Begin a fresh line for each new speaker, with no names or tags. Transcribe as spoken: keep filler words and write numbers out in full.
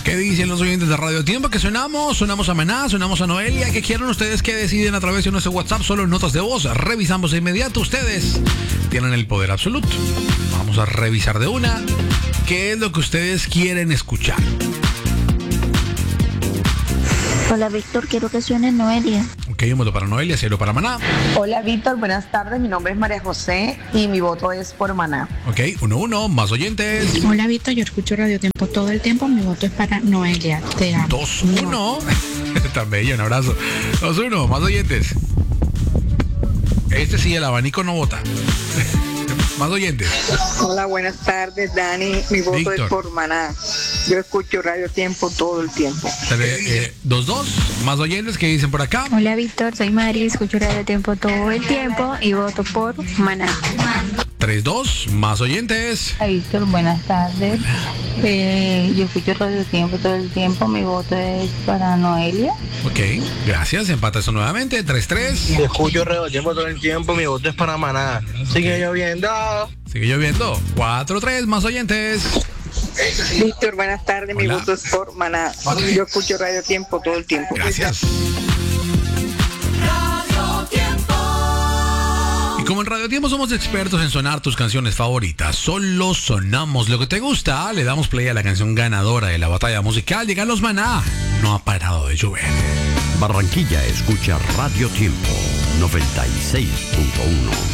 ¿Qué dicen los oyentes de Radio Tiempo? ¿Que sonamos? ¿Sonamos a Maná? ¿Sonamos a Noelia? ¿Qué quieren ustedes? ¿Qué deciden a través de nuestro WhatsApp? Solo en notas de voz. Revisamos de inmediato. Ustedes tienen el poder absoluto. Vamos a revisar de una. ¿Qué es lo que ustedes quieren escuchar?
Hola, Víctor. Quiero que suene Noelia.
Ok, un voto para Noelia, cero para Maná.
Hola, Víctor. Buenas tardes. Mi nombre es María José y mi voto es por Maná.
Ok, uno, uno. Más oyentes.
Hola, Víctor. Yo escucho Radio Tiempo todo el tiempo. Mi voto es para Noelia. Te amo.
Dos, uno. Tan bello, un abrazo. Dos, uno. Más oyentes. Este sí, el abanico no vota. Más oyentes.
Hola, buenas tardes, Dani. Mi voto
Víctor.
es por Maná. Yo escucho Radio Tiempo todo el tiempo.
Eh, dos, dos. Más oyentes que dicen por acá.
Hola, Víctor. Soy Mari. Escucho Radio Tiempo todo el tiempo y voto por Maná.
Tres, dos. Más oyentes.
Hola, Víctor, buenas tardes. Eh, yo escucho Radio Tiempo todo el tiempo. Mi voto es para Noelia.
Ok, gracias. Empata eso nuevamente. Tres, tres.
Escucho Radio Tiempo todo el tiempo. Mi voto es para Maná. Sigue lloviendo.
Sigue lloviendo. Cuatro, tres. Más oyentes.
Víctor, buenas tardes. Mi
Hola.
voto es por Maná. Yo escucho Radio Tiempo todo el tiempo.
Gracias. Y como en Radio Tiempo somos expertos en sonar tus canciones favoritas, solo sonamos lo que te gusta. Le damos play a la canción ganadora de la batalla musical. Llegan los Maná. No ha parado de llover.
Barranquilla escucha Radio Tiempo noventa y seis punto uno.